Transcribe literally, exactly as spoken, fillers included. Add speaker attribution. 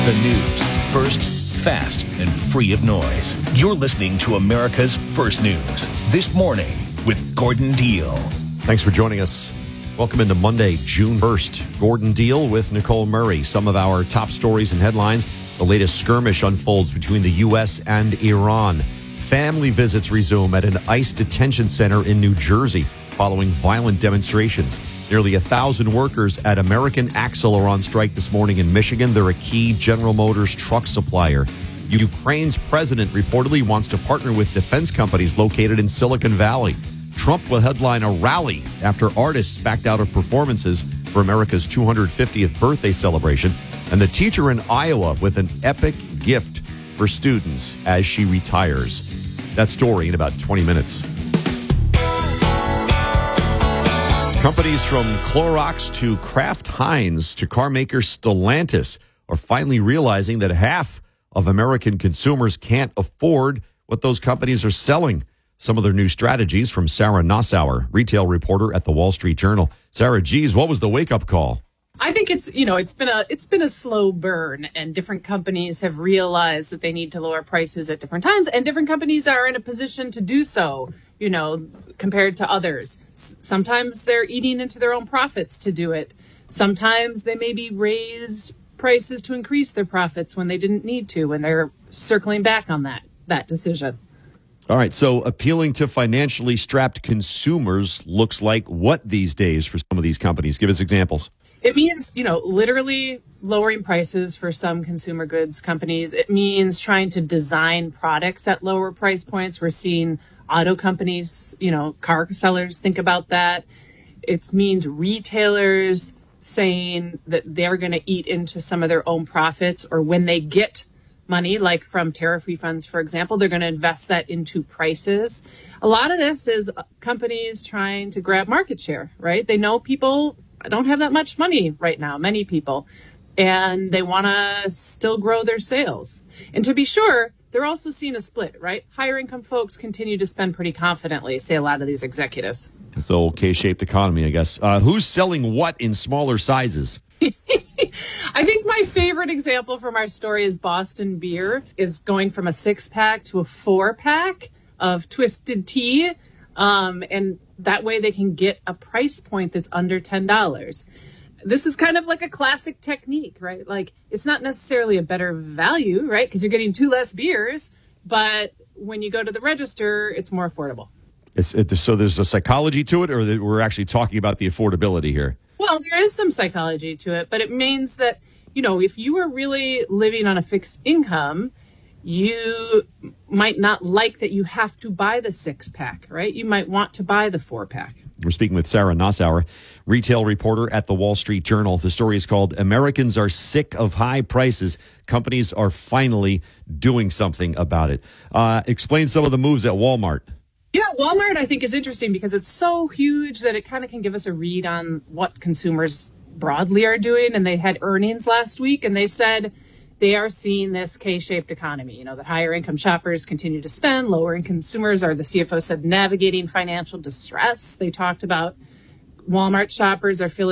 Speaker 1: The news, first, fast, and free of noise. You're listening to America's First News. This morning with Gordon Deal.
Speaker 2: Thanks for joining us. Welcome into Monday, June first. Gordon Deal with Nicole Murray. Some of our top stories and headlines. The latest skirmish unfolds between the U S and Iran. Family visits resume at an ICE detention center in New Jersey following violent demonstrations. Nearly a thousand workers at American Axle are on strike this morning in Michigan. They're a key General Motors truck supplier. Ukraine's president reportedly wants to partner with defense companies located in Silicon Valley. Trump will headline a rally after artists backed out of performances for America's two hundred fiftieth birthday celebration. And the teacher in Iowa with an epic gift for students as she retires. That story in about twenty minutes. Companies from Clorox to Kraft Heinz to car maker Stellantis are finally realizing that half of American consumers can't afford what those companies are selling. Some of their new strategies from Sarah Nassauer, retail reporter at the Wall Street Journal. Sarah, geez, what was the wake-up call?
Speaker 3: I think it's, you know, it's been a it's been a slow burn, and different companies have realized that they need to lower prices at different times, and different companies are in a position to do so, you know, compared to others. S- sometimes they're eating into their own profits to do it. Sometimes they maybe raise prices to increase their profits when they didn't need to, and they're circling back on that that decision.
Speaker 2: All right, so appealing to financially strapped consumers looks like what these days for some of these companies? Give us examples.
Speaker 3: It means, you know, literally lowering prices for some consumer goods companies. It means trying to design products at lower price points. We're seeing auto companies, you know, car sellers think about that. It means retailers saying that they're going to eat into some of their own profits, or when they get money, like from tariff refunds, for example, they're going to invest that into prices. A lot of this is companies trying to grab market share, right? They know people don't have that much money right now, many people, and they want to still grow their sales. And to be sure, they're also seeing a split, right? Higher income folks continue to spend pretty confidently, say a lot of these executives.
Speaker 2: It's the old K-shaped economy, I guess. Uh, who's selling what in smaller sizes?
Speaker 3: I think my favorite example from our story is Boston Beer is going from a six-pack to a four-pack of Twisted Tea. Um, and that way they can get a price point that's under ten dollars. This is kind of like a classic technique, right? Like, it's not necessarily a better value, right? Because you're getting two less beers, but when you go to the register, it's more affordable.
Speaker 2: It's, it, so there's a psychology to it, or that we're actually talking about the affordability here?
Speaker 3: Well, there is some psychology to it, but it means that, you know, if you were really living on a fixed income, you might not like that you have to buy the six pack, right? You might want to buy the four pack.
Speaker 2: We're speaking with Sarah Nassauer, retail reporter at the Wall Street Journal. The story is called Americans Are Sick of High Prices. Companies are finally doing something about it. Uh, explain some of the moves at Walmart.
Speaker 3: Yeah, Walmart, I think, is interesting because it's so huge that it kind of can give us a read on what consumers broadly are doing. And they had earnings last week, and they said they are seeing this K-shaped economy, you know, that higher income shoppers continue to spend, lower income consumers are, the C F O said, navigating financial distress. They talked about Walmart shoppers are feeling